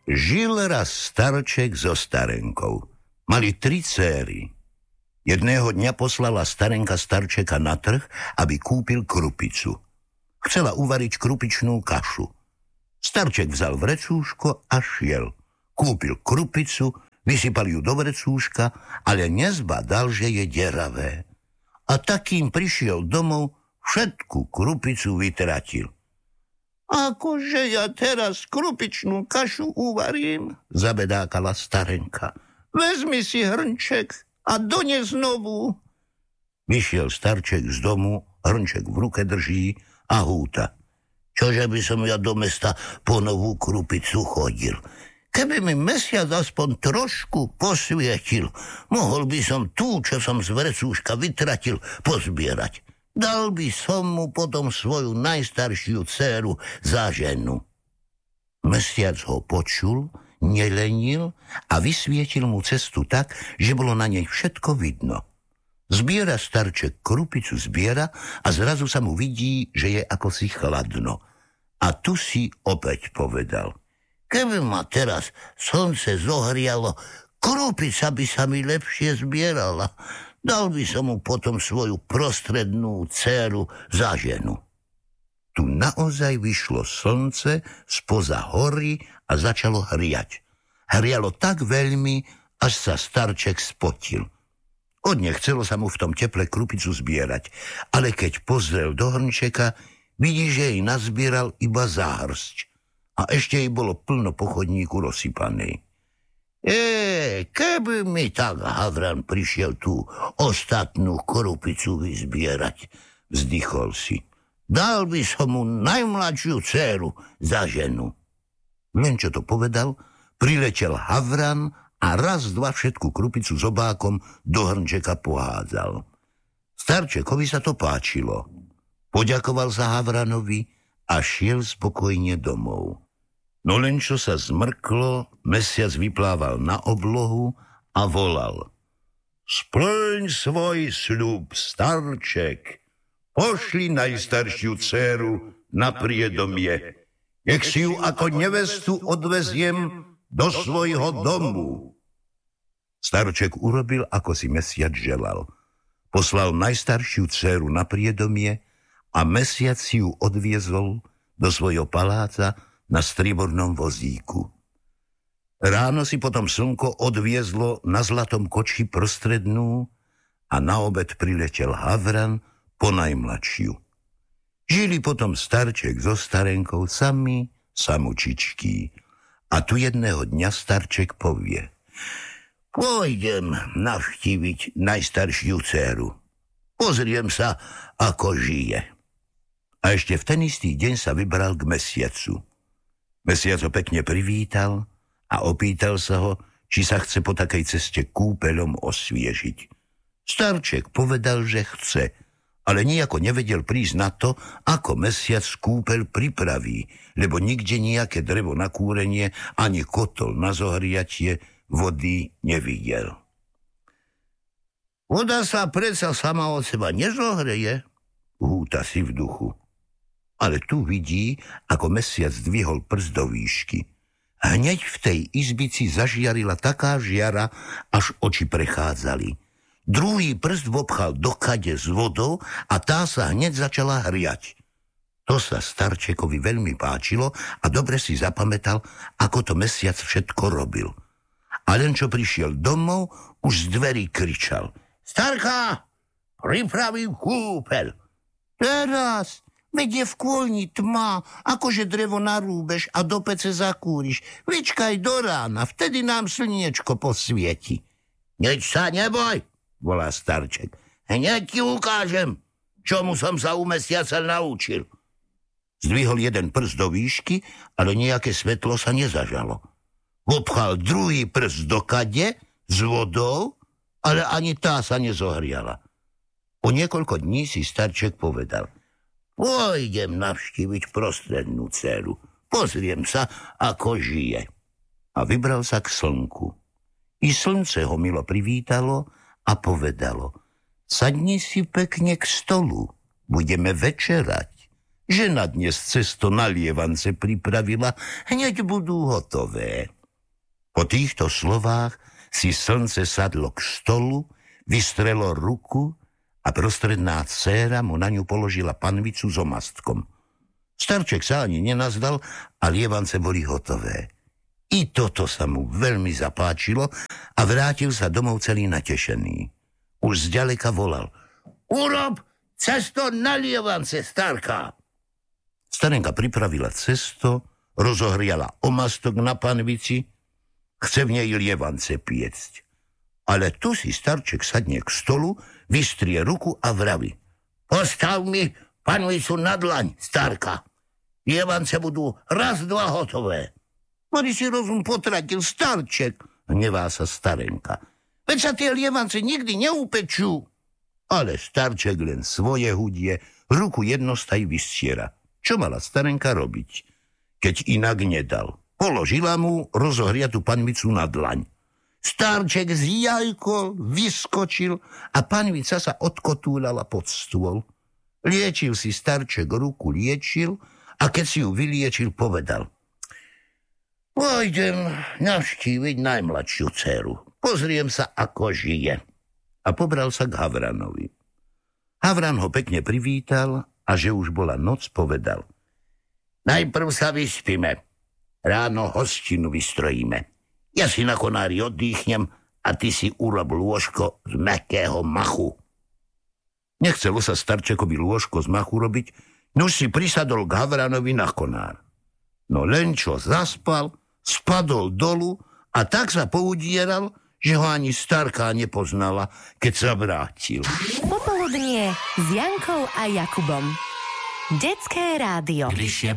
Žil raz starček so starenkou. Mali 3 céry. Jedného dňa poslala starenka starčeka na trh, aby kúpil krupicu. Chcela uvariť krupičnú kašu. Starček vzal vrecúško a šiel. Kúpil krupicu, vysypal ju do vrecúška, ale nezbadal, že je deravé. A takým prišiel domov, všetku krupicu vytratil. Akože ja teraz krupičnú kašu uvarím, zabedákala starenka. Vezmi si hrnček a dones novú. Vyšiel starček z domu, hrnček v ruke drží a húta. Čože by som ja do mesta po novú krupicu chodil? Keby mi mesiac aspoň trošku posvietil, mohol by som tú, čo som z vrecúška vytratil, pozbierať. Dal by som mu potom svoju najstaršiu dcéru za ženu. Mesiac ho počul, nelenil a vysvietil mu cestu tak, že bolo na nej všetko vidno. Zbiera starček krupicu, zbiera a zrazu sa mu vidí, že je ako si chladno. A tu si opäť povedal. Keby ma teraz slnce zohrialo, krupica by sa mi lepšie zbierala. Dal by som mu potom svoju prostrednú dcéru za ženu. Tu naozaj vyšlo slnce spoza hory a začalo hriať. Hrialo tak veľmi, až sa starček spotil. Odne chcelo sa mu v tom teple krupicu zbierať, ale keď pozrel do hrnčeka, vidí, že jej nazbieral iba záhrsť. A ešte jej bolo plno po chodníku rozsypanej. Keby mi tak Havran prišiel tú ostatnú krupicu vyzbierať, vzdychol si. Dal by som mu najmladšiu dcéru za ženu. Len čo to povedal, priletel Havran a raz, dva všetku krupicu s obákom do hrnčeka pohádzal. Starčekovi sa to páčilo. Poďakoval sa Havranovi a šiel spokojne domov. No len čo sa zmrklo, mesiac vyplával na oblohu a volal. Splň svoj sľub, starček. Pošli najstaršiu dcéru na priedomie. Nech si ju ako nevestu odveziem do svojho domu. Starček urobil, ako si mesiac želal. Poslal najstaršiu dcéru na priedomie a mesiac si ju odviezol do svojho paláca na striebornom vozíku. Ráno si potom slnko odviezlo na zlatom koči prostrednú a na obed priletel Havran po najmladšiu. Žili potom starček so starenkou sami, samučičkí. A tu jedného dňa starček povie. Pôjdem navštíviť najstaršiu dcéru. Pozriem sa, ako žije. A ešte v ten istý deň sa vybral k mesiacu. Mesiac ho pekne privítal a opýtal sa ho, či sa chce po takej ceste kúpeľom osviežiť. Starček povedal, že chce, ale nejako nevedel prísť na to, ako mesiac kúpeľ pripraví, lebo nikde nejaké drevo na kúrenie ani kotol na zohriatie vody nevidel. Voda sa predsa sama od seba nezohreje, húta si v duchu. Ale tu vidí, ako mesiac zdvihol prst do výšky. Hneď v tej izbici zažiarila taká žiara, až oči prechádzali. Druhý prst vopchal do kade s vodou a tá sa hneď začala hriať. To sa starčekovi veľmi páčilo a dobre si zapamätal, ako to mesiac všetko robil. A len čo prišiel domov, už z dverí kričal. Starka, pripravím kúpeľ. Teraz... Veď je v kôlni tma, akože drevo narúbeš a do pece zakúriš. Vyčkaj do rána, vtedy nám slniečko posvieti. Nič sa neboj, volá starček. Hneď ti ukážem, čomu som sa u mesiaca naučil. Zdvihol jeden prst do výšky, ale nejaké svetlo sa nezažalo. Obchal druhý prst do kade s vodou, ale ani tá sa nezohriala. Po niekoľko dní si starček povedal. Pôjdem navštíviť prostrednú dcéru. Pozriem sa, ako žije. A vybral sa k slnku. I slnce ho milo privítalo a povedalo. Sadni si pekne k stolu. Budeme večerať. Žena dnes cesto na lievance pripravila, hneď budú hotové. Po týchto slovách si slnce sadlo k stolu, vystrelo ruku a prostredná dcéra mu na ňu položila panvicu s omastkom. Starček sa ani nenazdal a lievance boli hotové. I toto sa mu veľmi zapáčilo a vrátil sa domov celý natešený. Už zďaleka volal: Urob cesto na lievance, starka! Starenka pripravila cesto, rozohriala omastok na panvici, chce v nej lievance piecť. Ale tu si starček sadne k stolu, vystrie ruku a vraví: Postav mi panvicu na dlaň, starka. Lievance budú raz, dva hotové. Mari si rozum potratil, starček, hnevá sa starenka. Veď sa tie lievance nikdy neupečú. Ale starček len svoje hudie, ruku jednostaj vystiera. Čo mala starenka robiť, keď inak nedal? Položila mu rozohriatú panvicu na dlaň. Starček zjajkol, vyskočil a panvica sa odkotúľala pod stôl. Liečil si starček ruku, liečil a keď si ju vyliečil, povedal: Pôjdem navštíviť najmladšiu dceru. Pozriem sa, ako žije. A pobral sa k Havranovi. Havran ho pekne privítal a že už bola noc, povedal: Najprv sa vyspíme. Ráno hostinu vystrojíme. Ja si na konári oddychnem a ty si urob lôžko z mäkkého machu. Nechcelo sa starčekovi lôžko z machu robiť, no už si prisadol k Havranovi na konár. No len čo zaspal, spadol dolu a tak sa poudieral, že ho ani starka nepoznala, keď sa vrátil. Popoludnie s Jankou a Jakubom. Detské rádio.